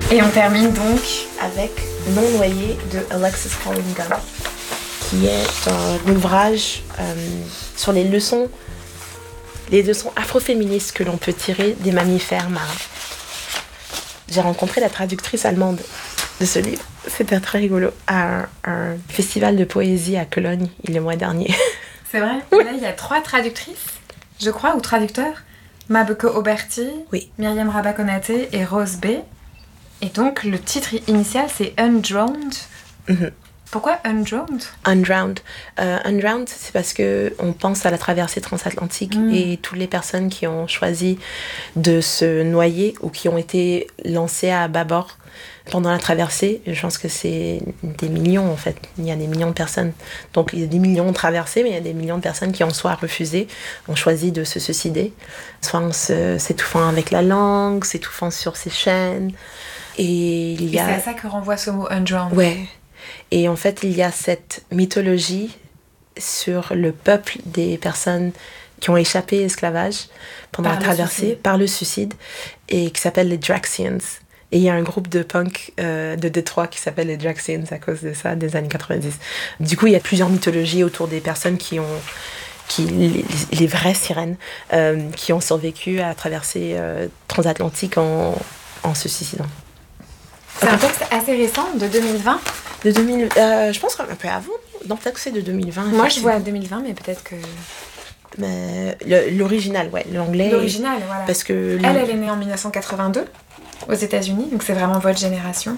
Et on termine donc avec Non noyé de Alexis Pauline-Gumbs, qui est un ouvrage sur les leçons afroféministes que l'on peut tirer des mammifères marins. J'ai rencontré la traductrice allemande de ce livre, c'était très rigolo, à un festival de poésie à Cologne le mois dernier. C'est vrai? Oui. Là, il y a 3 traductrices, je crois, ou traducteurs. Mabeko Oberti, oui. Myriam Rabat-Konaté et Rose B. Et donc, le titre initial, c'est Undrowned. Mm-hmm. Pourquoi Undrowned? Undrowned. Undrowned, c'est parce qu'on pense à la traversée transatlantique et toutes les personnes qui ont choisi de se noyer ou qui ont été lancées à bâbord pendant la traversée. Je pense que c'est des millions, en fait. Il y a des millions de personnes. Donc, il y a des millions de traversées, mais il y a des millions de personnes qui ont soit refusé, ont choisi de se suicider, soit en s'étouffant avec la langue, s'étouffant sur ses chaînes. Et c'est à ça que renvoie ce mot Undrowned. Ouais. Et en fait, il y a cette mythologie sur le peuple des personnes qui ont échappé à l'esclavage pendant la traversée, par le suicide, et qui s'appelle les Draxians. Et il y a un groupe de punk de Détroit qui s'appelle les Draxians à cause de ça, des années 90. Du coup, il y a plusieurs mythologies autour des personnes les vraies sirènes, qui ont survécu à la traversée transatlantique en se suicidant. C'est un texte assez récent, de 2020. Je pense un peu avant. Non, peut-être que c'est de 2020. Moi, je vois 2020, mais peut-être que... Mais l'original, ouais, l'anglais. L'original, voilà. Parce que elle est née en 1982, aux États-Unis, donc c'est vraiment votre génération.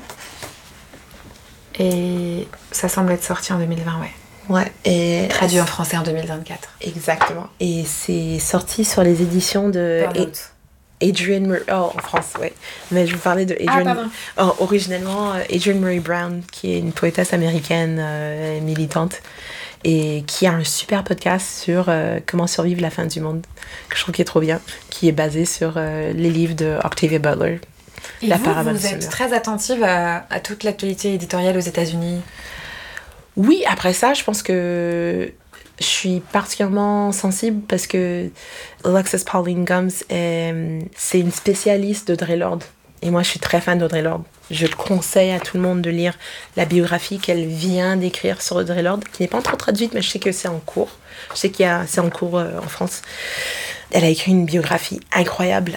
Et ça semble être sorti en 2020, ouais. Ouais, et... traduit en français en 2024. Exactement. Et c'est sorti sur les éditions de... Adrienne Murray, en France, ouais. Mais je vous parlais de Adrienne. Originellement, Adrienne Murray Brown, qui est une poétesse américaine militante et qui a un super podcast sur comment survivre la fin du monde, que je trouve qui est trop bien, qui est basé sur les livres de Octavia Butler. Et vous êtes très attentive à toute l'actualité éditoriale aux États-Unis? Oui, après ça, je pense que je suis particulièrement sensible parce que Alexis Pauline-Gumbs, c'est une spécialiste d'Audre Lorde. Et moi, je suis très fan d'Audre Lorde. Je conseille à tout le monde de lire la biographie qu'elle vient d'écrire sur Audre Lorde, qui n'est pas encore traduite, mais je sais que c'est en cours. Je sais c'est en cours en France. Elle a écrit une biographie incroyable